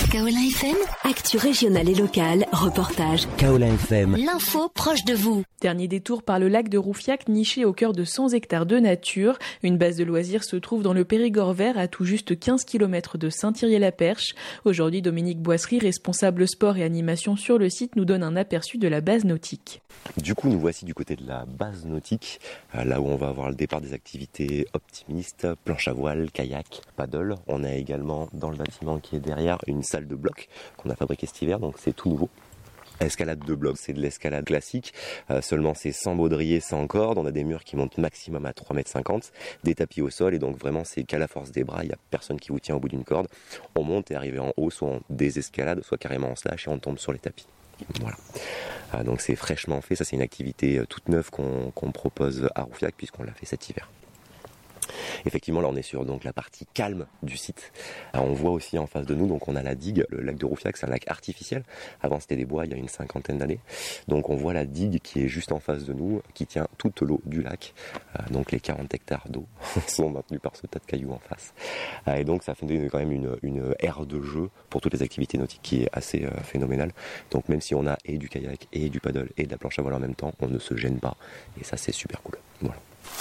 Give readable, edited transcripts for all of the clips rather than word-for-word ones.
Kaolin FM, actu régionale et locale, reportage. Kaolin FM, l'info proche de vous. Dernier détour par le lac de Roufiac, niché au cœur de 100 hectares de nature. Une base de loisirs se trouve dans le Périgord vert, à tout juste 15 km de Saint-Thirier-la-Perche. Aujourd'hui, Dominique Boisserie, responsable sport et animation sur le site, nous donne un aperçu de la base nautique. Du coup, nous voici du côté de la base nautique, là où on va avoir le départ des activités optimistes, planche à voile, kayak, paddle. On a également dans le bâtiment qui est derrière une salle de bloc qu'on a fabriquée cet hiver, donc c'est tout nouveau. Escalade de bloc, c'est de l'escalade classique, seulement c'est sans baudrier, sans corde, on a des murs qui montent maximum à 3,50 m, des tapis au sol et donc vraiment c'est qu'à la force des bras, il n'y a personne qui vous tient au bout d'une corde. On monte et arrivé en haut, soit en désescalade, soit carrément en slash et on tombe sur les tapis. Voilà. Donc c'est fraîchement fait, ça c'est une activité toute neuve qu'on propose à Roufiac puisqu'on l'a fait cet hiver. Effectivement, là on est sur donc la partie calme du site. On voit aussi en face de nous, donc on a la digue, le lac de Roufiac, c'est un lac artificiel. Avant c'était des bois il y a une 50aine d'années. Donc on voit la digue qui est juste en face de nous, qui tient toute l'eau du lac. Donc les 40 hectares d'eau sont maintenus par ce tas de cailloux en face. Et donc ça fait quand même une aire de jeu pour toutes les activités nautiques qui est assez phénoménale. Donc même si on a et du kayak et du paddle et de la planche à voile en même temps, on ne se gêne pas. Et ça c'est super cool. Voilà.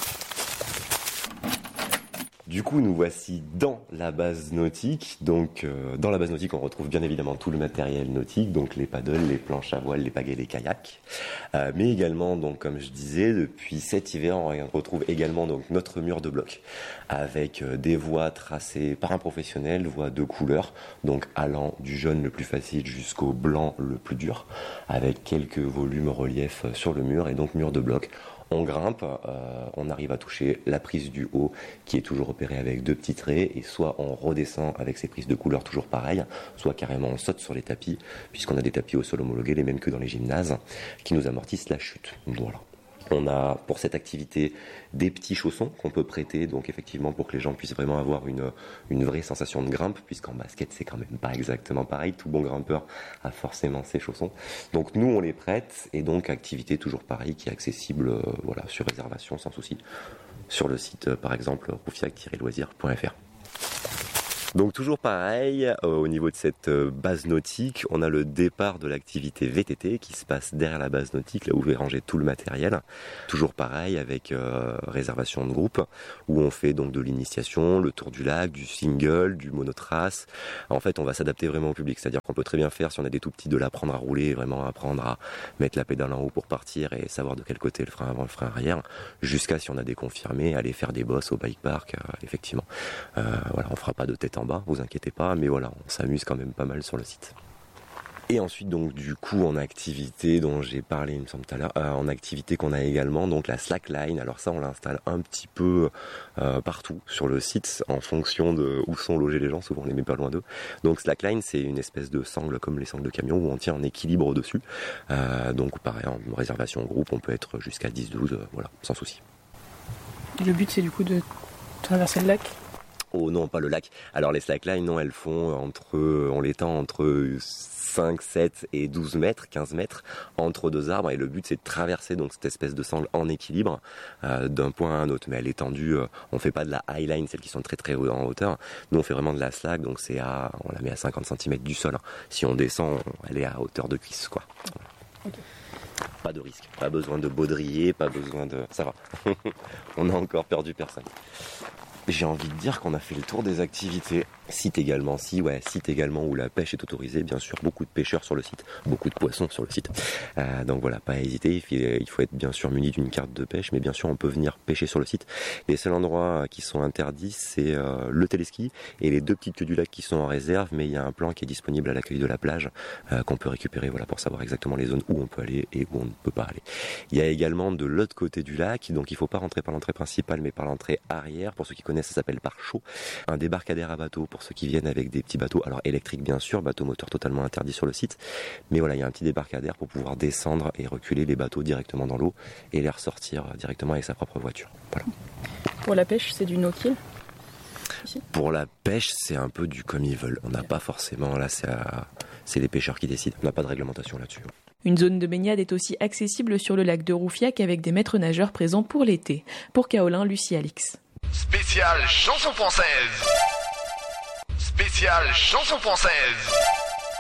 Du coup, nous voici dans la base nautique. Donc, dans la base nautique, on retrouve bien évidemment tout le matériel nautique, donc les paddles, les planches à voile, les pagaies, les kayaks. Mais également, donc, comme je disais, depuis cet hiver, on retrouve également donc notre mur de bloc avec des voies tracées par un professionnel, voies de couleur, donc allant du jaune le plus facile jusqu'au blanc le plus dur, avec quelques volumes reliefs sur le mur et donc mur de bloc. On grimpe, on arrive à toucher la prise du haut qui est toujours opérée avec 2 petits traits et soit on redescend avec ces prises de couleur toujours pareilles, soit carrément on saute sur les tapis puisqu'on a des tapis au sol homologués, les mêmes que dans les gymnases, qui nous amortissent la chute. Voilà. On a pour cette activité des petits chaussons qu'on peut prêter, donc effectivement pour que les gens puissent vraiment avoir une vraie sensation de grimpe, puisqu'en basket c'est quand même pas exactement pareil, tout bon grimpeur a forcément ses chaussons. Donc nous on les prête et donc activité toujours pareille qui est accessible sur réservation sans souci sur le site par exemple roufiac-loisirs.fr. Donc toujours pareil, au niveau de cette base nautique, on a le départ de l'activité VTT qui se passe derrière la base nautique, là où vous rangez tout le matériel. Toujours pareil avec réservation de groupe, où on fait donc de l'initiation, le tour du lac, du single, du monotrace. En fait, on va s'adapter vraiment au public, c'est-à-dire qu'on peut très bien faire, si on a des tout petits, de l'apprendre à rouler, vraiment apprendre à mettre la pédale en haut pour partir et savoir de quel côté le frein avant, le frein arrière, jusqu'à si on a des confirmés, aller faire des bosses au bike park, effectivement. On fera pas de tête en bas, vous inquiétez pas, mais voilà, on s'amuse quand même pas mal sur le site. Et ensuite, donc, du coup, en activité dont j'ai parlé, il me semble tout à l'heure, en activité qu'on a également, donc la slackline. Alors ça, on l'installe un petit peu partout sur le site, en fonction de où sont logés les gens. Souvent, on les met pas loin d'eux. Donc slackline, c'est une espèce de sangle comme les sangles de camion où on tient en équilibre dessus. Donc pareil, en réservation groupe, on peut être jusqu'à 10-12, voilà, sans souci. Le but, c'est du coup de traverser le lac ? Oh non, pas le lac. Alors les slacklines, non, elles font on les tend entre 5, 7 et 12 mètres, 15 mètres, entre 2 arbres. Et le but, c'est de traverser donc cette espèce de sangle en équilibre d'un point à un autre. Mais elle est tendue, on fait pas de la highline, celles qui sont très très haut en hauteur. Nous, on fait vraiment de la slack, donc on la met à 50 cm du sol. Si on descend, elle est à hauteur de cuisse, quoi. Okay. Pas de risque, pas besoin de baudrier, pas besoin de... Ça va. On n'a encore perdu personne. J'ai envie de dire qu'on a fait le tour des activités. Site également où la pêche est autorisée. Bien sûr, beaucoup de pêcheurs sur le site, beaucoup de poissons sur le site. Donc voilà, pas à hésiter. Il faut être bien sûr muni d'une carte de pêche, mais bien sûr, on peut venir pêcher sur le site. Les seuls endroits qui sont interdits, c'est le téléski et les 2 petites queues du lac qui sont en réserve, mais il y a un plan qui est disponible à l'accueil de la plage qu'on peut récupérer pour savoir exactement les zones où on peut aller et où on ne peut pas aller. Il y a également de l'autre côté du lac, donc il ne faut pas rentrer par l'entrée principale, mais par l'entrée arrière. Pour ceux qui connaissent, ça s'appelle par chaud. Un débarcadère à bateau pour ceux qui viennent avec des petits bateaux, alors électriques bien sûr, bateau moteur totalement interdit sur le site, mais voilà, il y a un petit débarcadère pour pouvoir descendre et reculer les bateaux directement dans l'eau et les ressortir directement avec sa propre voiture. Voilà. Pour la pêche, c'est du no-kill ? Ici. Pour la pêche, c'est un peu du comme ils veulent. On n'a pas forcément, là c'est les pêcheurs qui décident, on n'a pas de réglementation là-dessus. Une zone de baignade est aussi accessible sur le lac de Roufiac avec des maîtres nageurs présents pour l'été. Pour Kaolin, Lucie Alix. Spécial chanson française. Spécial chanson française.